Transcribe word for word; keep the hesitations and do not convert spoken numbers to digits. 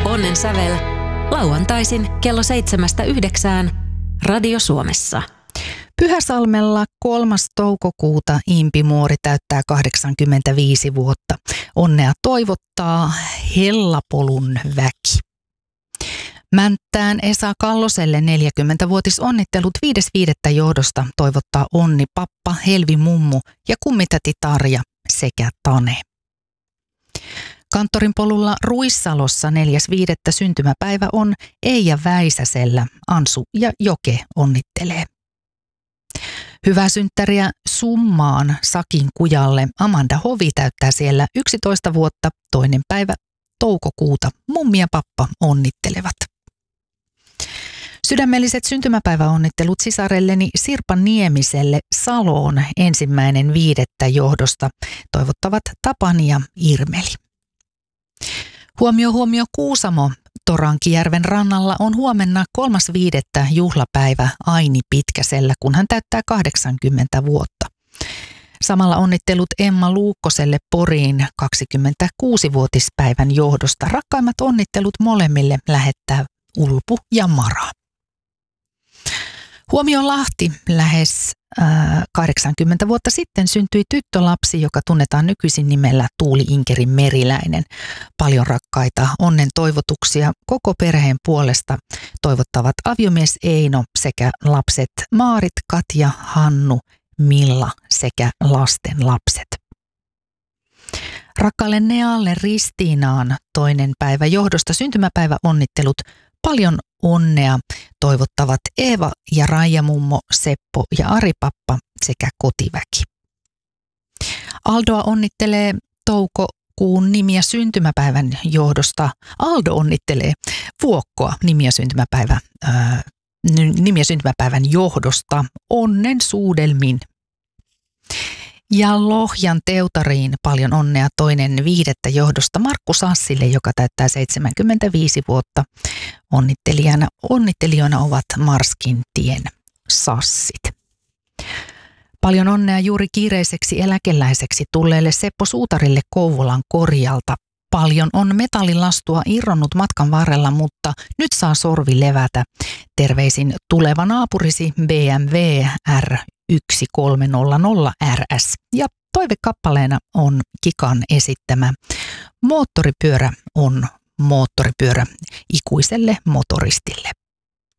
Onnen sävel lauantaisin kello seitsemästä yhdeksään Radio Suomessa. Pyhäsalmella kolmas toukokuuta Impi Muori täyttää kahdeksankymmentäviisi vuotta. Onnea toivottaa Hellapolun väki. Mänttään Esa Kalloselle neljäkymmentävuotisonnittelut viides viidettä johdosta toivottaa Onni pappa, Helvi mummu ja kummitäti Tarja sekä Tane. Kanttorin polulla Ruissalossa neljäs viidettä syntymäpäivä on Eija Väisäsellä. Ansu ja Joke onnittelee. Hyvää synttäriä Summaan Sakin kujalle. Amanda Hovi täyttää siellä yksitoista vuotta, toinen päivä toukokuuta. Mummi ja pappa onnittelevat. Sydämelliset syntymäpäiväonnittelut sisarelleni Sirpa Niemiselle Saloon ensimmäinen viidettä johdosta toivottavat Tapani ja Irmeli. Huomio huomio Kuusamo. Torankijärven rannalla on huomenna kolmas viidettä juhlapäivä Aini Pitkäsellä, kun hän täyttää kahdeksankymmentä vuotta. Samalla onnittelut Emma Luukkoselle Poriin kaksikymmentäkuusivuotispäivän johdosta. Rakkaimmat onnittelut molemmille lähettää Ulpu ja Mara. Huomio Lahti. Lähes äh, kahdeksankymmentä vuotta sitten syntyi tyttölapsi, joka tunnetaan nykyisin nimellä Tuuli Inkeri Meriläinen. Paljon rakkaita onnen toivotuksia koko perheen puolesta toivottavat aviomies Eino sekä lapset Maarit, Katja, Hannu, Milla sekä lasten lapset. Rakkaalle Nealle Ristiinaan toinen päivä johdosta syntymäpäivä onnittelut. Paljon onnea toivottavat Eeva ja Raija mummo, Seppo ja Ari pappa sekä kotiväki. Aldoa onnittelee toukokuun nimiä syntymäpäivän johdosta. Aldo onnittelee Vuokkoa nimiä syntymäpäivä, ää, nimiä syntymäpäivän johdosta onnen suudelmin. Ja Lohjan Teutariin paljon onnea toinen viidettä johdosta Markku Sassille, joka täyttää seitsemänkymmentäviisi vuotta. Onnittelijana, onnittelijoina ovat Marskin tien Sassit. Paljon onnea juuri kiireiseksi eläkeläiseksi tulleelle Seppo Suutarille Kouvolan Korjalta. Paljon on metallilastua irronnut matkan varrella, mutta nyt saa sorvi levätä. Terveisin tuleva naapurisi B M W R yksi kolme nolla nolla R S. Ja toivekappaleena on Kikan esittämä Moottoripyörä on moottoripyörä ikuiselle motoristille.